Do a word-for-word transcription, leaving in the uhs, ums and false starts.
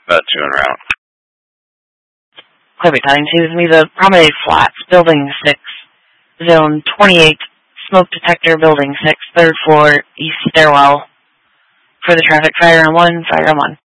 About two en route. Clear Battalion two is me, the Promenade Flats, Building six, Zone twenty-eight, Smoke Detector, Building six, third floor, East Stairwell. For the traffic, fire on one, fire on one.